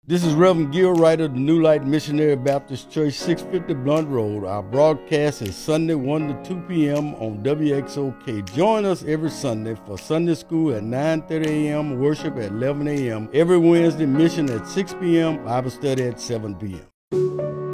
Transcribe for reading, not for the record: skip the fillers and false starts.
This is Reverend Gil Ryder, the New Light Missionary Baptist Church, 650 Blunt Road. Our broadcast is Sunday 1 to 2 p.m. on WXOK. Join us every Sunday for Sunday school at 9:30 a.m., worship at 11 a.m., every Wednesday mission at 6 p.m., Bible study at 7 p.m.